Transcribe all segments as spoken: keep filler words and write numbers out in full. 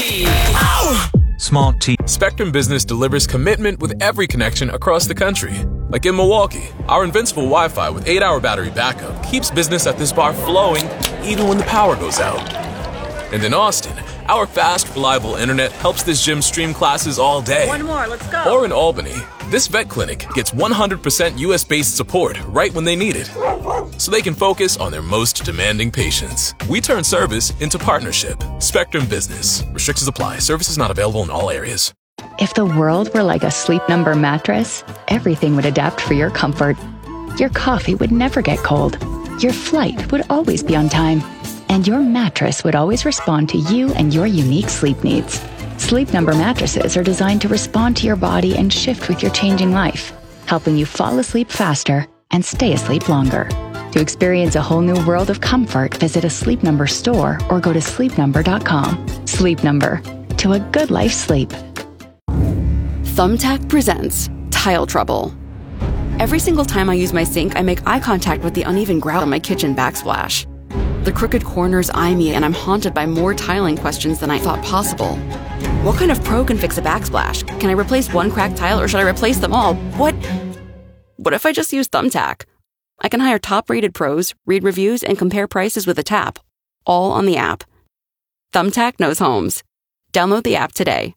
T. Ow! Smart T. Spectrum Business delivers commitment with every connection across the country. Like in Milwaukee, our invincible Wi-Fi with eight hour battery backup keeps business at this bar flowing even when the power goes out. And in Austin, our fast, reliable internet helps this gym stream classes all day. One more, let's go. Or in Albany, this vet clinic gets one hundred percent U S-based support right when they need it, so they can focus on their most demanding patients. We turn service into partnership. Spectrum Business. Restrictions apply. Services not available in all areas. If the world were like a Sleep Number mattress, everything would adapt for your comfort. Your coffee would never get cold. Your flight would always be on time. And your mattress would always respond to you and your unique sleep needs. Sleep Number mattresses are designed to respond to your body and shift with your changing life, helping you fall asleep faster and stay asleep longer. To experience a whole new world of comfort, visit a Sleep Number store or go to sleep number dot com. Sleep Number. To a good life sleep. Thumbtack presents Tile Trouble. Every single time I use my sink, I make eye contact with the uneven grout on my kitchen backsplash. The crooked corners eye me, and I'm haunted by more tiling questions than I thought possible. What kind of pro can fix a backsplash? Can I replace one cracked tile, or should I replace them all? What? What if I just use Thumbtack? I can hire top-rated pros, read reviews, and compare prices with a tap, all on the app. Thumbtack knows homes. Download the app today.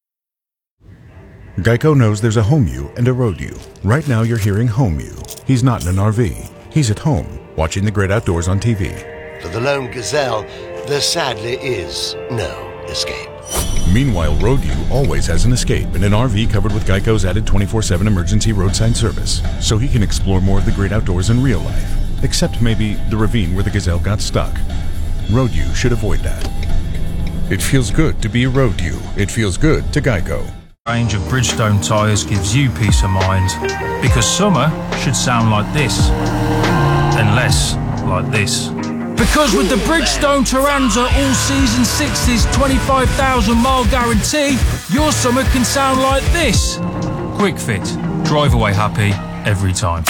Geico knows there's a home you and a road you. Right now you're hearing home you. He's not in an R V. He's at home, watching the great outdoors on T V. For the lone gazelle, there sadly is no escape. Meanwhile, Road U always has an escape in an R V covered with Geico's added twenty-four seven emergency roadside service, so he can explore more of the great outdoors in real life, except maybe the ravine where the gazelle got stuck. Road U should avoid that. It feels good to be Road U. It feels good to Geico. Range of Bridgestone tyres gives you peace of mind, because summer should sound like this, and less like this. Because with the Bridgestone Turanza all-season sixties twenty-five thousand mile guarantee, your summer can sound like this. Quick Fit. Drive away happy every time.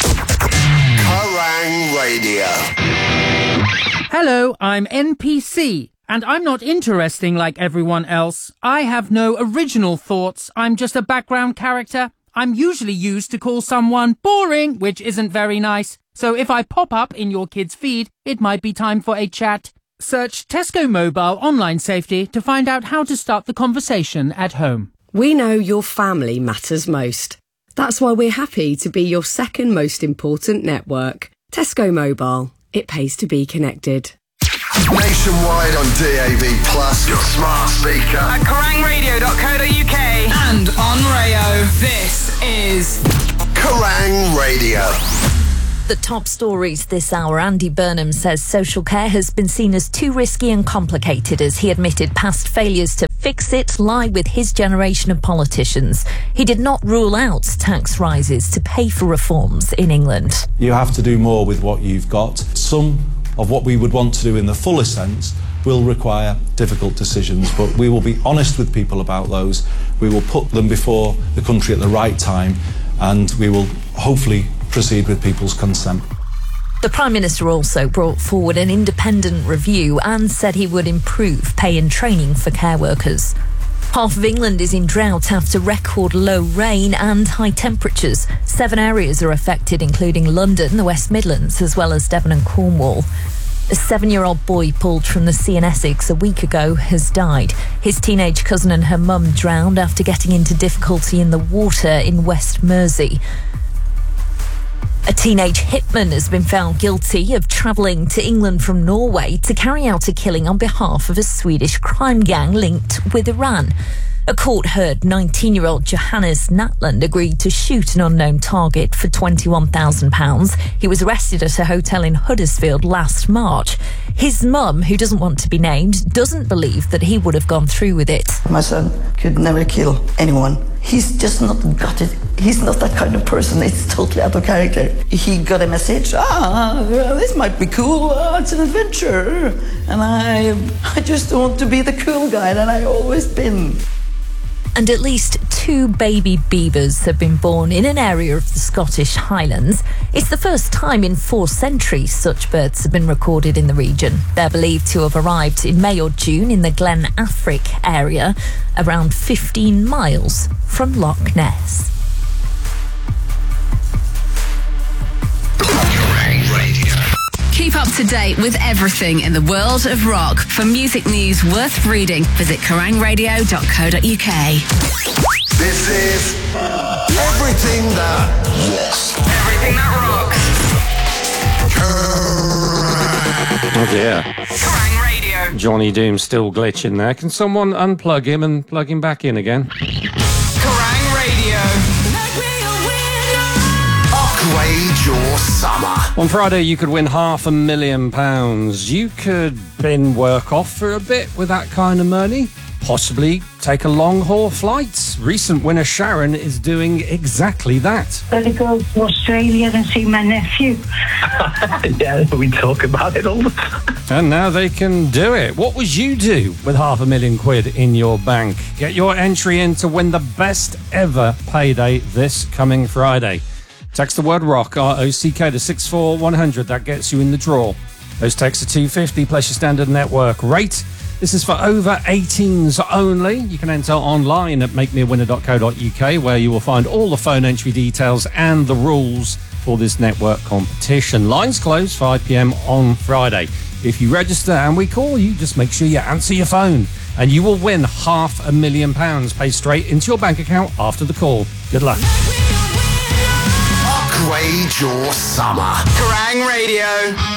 Kerrang Radio. Hello, I'm N P C, and I'm not interesting like everyone else. I have no original thoughts. I'm just a background character. I'm usually used to call someone boring, which isn't very nice. So if I pop up in your kid's feed, it might be time for a chat. Search Tesco Mobile Online Safety to find out how to start the conversation at home. We know your family matters most. That's why we're happy to be your second most important network. Tesco Mobile. It pays to be connected. Nationwide on D A B plus, your smart speaker. At kerrang radio dot co dot uk and on Rayo. This is Kerrang Radio. The top stories this hour. Andy Burnham says social care has been seen as too risky and complicated as he admitted past failures to fix it lie with his generation of politicians. He did not rule out tax rises to pay for reforms in England. You have to do more with what you've got. Some of what we would want to do in the fullest sense will require difficult decisions, but we will be honest with people about those. We will put them before the country at the right time, and we will hopefully proceed with people's consent. The Prime Minister also brought forward an independent review and said he would improve pay and training for care workers. Half of England is in drought after record low rain and high temperatures. Seven areas are affected, including London, the West Midlands, as well as Devon and Cornwall. A seven-year-old boy pulled from the sea in Essex a week ago has died. His teenage cousin and her mum drowned after getting into difficulty in the water in West Mersey. A teenage hitman has been found guilty of travelling to England from Norway to carry out a killing on behalf of a Swedish crime gang linked with Iran. A court heard nineteen-year-old Johannes Natland agreed to shoot an unknown target for twenty-one thousand pounds. He was arrested at a hotel in Huddersfield last March. His mum, who doesn't want to be named, doesn't believe that he would have gone through with it. My son could never kill anyone. He's just not got it. He's not that kind of person. It's totally out of character. He got a message, ah, this might be cool. Oh, it's an adventure. And I, I just want to be the cool guy that I always been. And at least two baby beavers have been born in an area of the Scottish Highlands. It's the first time in four centuries such births have been recorded in the region. They're believed to have arrived in May or June in the Glen Affric area, around fifteen miles from Loch Ness. Keep up to date with everything in the world of rock. For music news worth reading, visit kerrang radio dot co dot uk. This is everything that rocks. Everything that rocks. Oh dear. Kerrang Radio. Johnny Doom's still glitching there. Can someone unplug him and plug him back in again? Kerrang Radio. Upgrade your summer. On Friday, you could win half a million pounds. You could bin work off for a bit with that kind of money. Possibly take a long-haul flight. Recent winner Sharon is doing exactly that. Gonna go to Australia and see my nephew. Yeah, we talk about it all the time. And now they can do it. What would you do with half a million quid in your bank? Get your entry in to win the best ever payday this coming Friday. Text the word ROCK, R O C K, to six four one hundred. That gets you in the draw. Those texts are two pounds fifty plus your standard network rate. This is for over eighteens only. You can enter online at make me a winner dot co dot uk, where you will find all the phone entry details and the rules for this network competition. Lines close five p.m. on Friday. If you register and we call you, just make sure you answer your phone and you will win half a million pounds paid straight into your bank account after the call. Good luck. Upgrade your summer. Kerrang Radio.